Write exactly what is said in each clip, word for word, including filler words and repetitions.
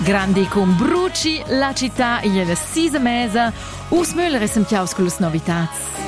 Grandi con bruci, la città e la sisa mesa, Urs Müller e sentiaus con le novità.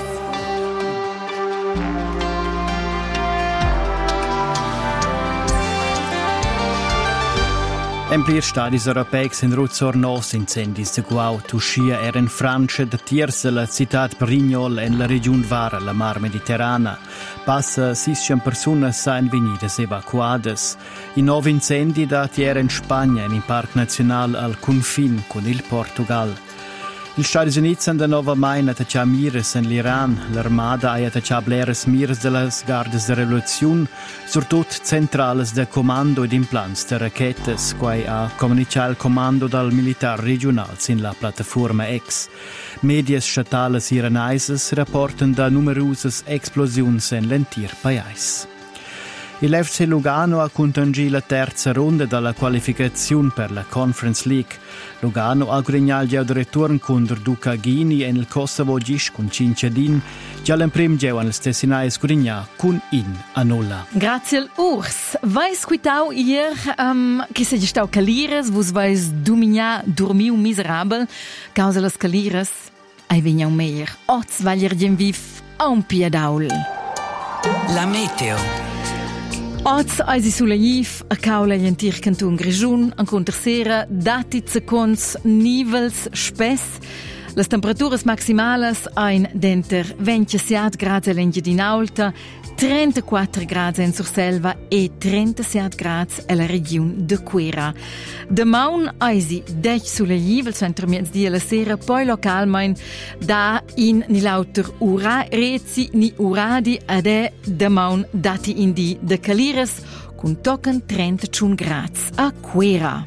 Emplir stadis europeics in Ruzor nos incendis de guau tuschia er in Francia de Tierse la citat Brignol en la region Vara, la mar Mediterrana. Passa siscian personas sain venidas evacuadas. I nov incendi dati er in Spagna in parc nazional al confin con il Portugal. Il Stati Uniti han da nova mai attaccià mires en l'Iran. L'armada ha attaccià bleres mires de las gardes de revoluzione, surtut centrales de comando ed implants de rachetes, quai ha comunicato il comando dal militar regionals in la plataforma X. Medias statales iranaises rapportan da numerosas explosions en l'entir pais. Il F C Lugano ha contingì la terza ronda dalla qualificazione per la Conference League. Lugano ha guadagnato il ritorno contro Duca Ghini e il Kosovo Gish con Cinciadin. Già l'imprimo geo hanno stessinai sguadagnato con in a nulla. Grazie al Urs. Vais quitau ier um, che se gestau calires, vos vais dominar dormiu miserabel, causa las calires, ai vigna un meier. Oz vaglier gen viv a un piedaul. La meteo. Oz eisi sulla Jiv, a caula gli antir canton Grigiun, ancon tercera, dati seconds nivels spess. Las temperaturas maximales ein denter ventisette gradi all'Engadin Alta, trentaquattro gradi in Surselva e trentasette gradi alla regione de Quera. De maun eisi dec sulla Jiv, il centro mezdi alla sera, poi localmein da in ni lauter ura, rezi ni uradi ad e de maun dati in di de Calires, con tocan trentacinque gradi a Quera.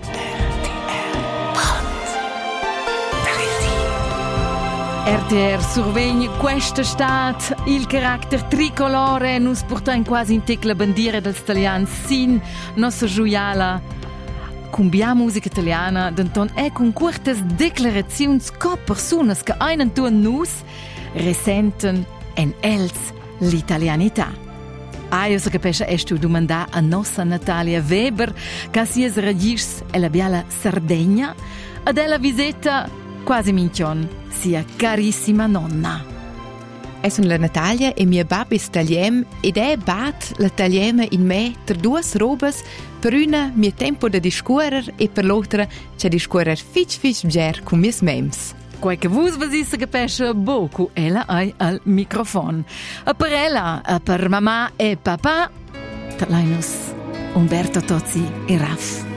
R T R survegna questa stat, il carattere tricolore, nus porta in quasi in tec la bandiera dels italians sin nostra gioiala. Cumbia musica italiana, denton è con curtes declarazions co personas che ein antuan nus resenten en els l'italianità. Ah, io so che pesce estu domanda a nostra Natalia Weber, che si es ragis e la biala Sardegna, ad ella visita quasi minchion sia carissima nonna. E sono la Natalia e mia babis taliem ed è bat la taliema in me tra due robes, per una mio tempo da discuorer e per l'altra c'è discuorer fitch fitch bger con mis mems. Quai che vus vasisse che pesce bocu, ella hai al microfono. A per ella, a per mamma e papà, talainus Umberto Tozzi e Raff.